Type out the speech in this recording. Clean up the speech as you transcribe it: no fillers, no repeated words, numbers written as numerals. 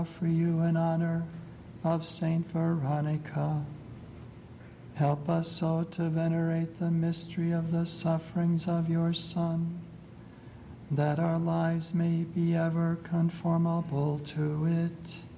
offer you in honor of Saint Veronica. Help us so to venerate the mystery of the sufferings of your Son, that our lives may be ever conformable to it.